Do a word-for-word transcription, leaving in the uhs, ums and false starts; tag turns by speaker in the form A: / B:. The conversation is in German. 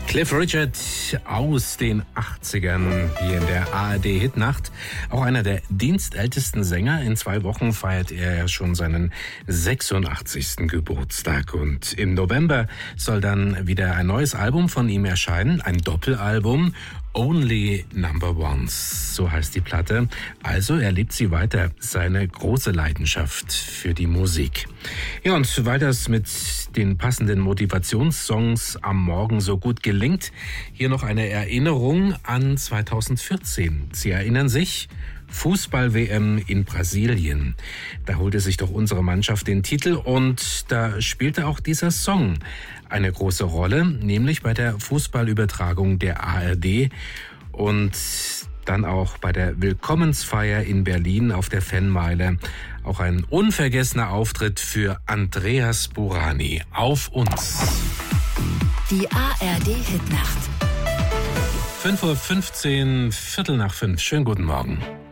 A: Cliff Richard aus den achtzigern hier in der A R D-Hitnacht. Auch einer der dienstältesten Sänger. In zwei Wochen feiert er ja schon seinen sechsundachtzigsten Geburtstag. Und im November soll dann wieder ein neues Album von ihm erscheinen. Ein Doppelalbum. Only Number Ones, so heißt die Platte. Also er lebt sie weiter, seine große Leidenschaft für die Musik. Ja, und weil das mit den passenden Motivationssongs am Morgen so gut gelingt, hier noch eine Erinnerung an zweitausendvierzehn. Sie erinnern sich? Fußball-W M in Brasilien. Da holte sich doch unsere Mannschaft den Titel und da spielte auch dieser Song eine große Rolle, nämlich bei der Fußballübertragung der A R D und dann auch bei der Willkommensfeier in Berlin auf der Fanmeile. Auch ein unvergessener Auftritt für Andreas Burani. Auf uns!
B: Die A R D-Hitnacht.
A: fünf Uhr fünfzehn, Viertel nach fünf. Schönen guten Morgen.